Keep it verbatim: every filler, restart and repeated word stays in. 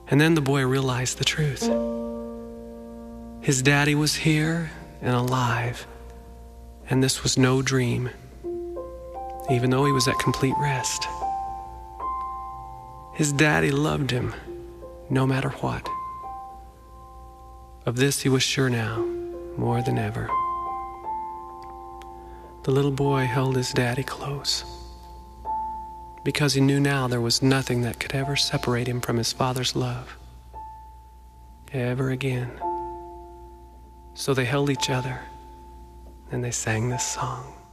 And then the boy realized the truth. His daddy was here and alive, and this was no dream, even though he was at complete rest. His daddy loved him, no matter what. Of this he was sure now, more than ever. The little boy held his daddy close, because he knew now there was nothing that could ever separate him from his father's love, ever again. So they held each other, and they sang this song.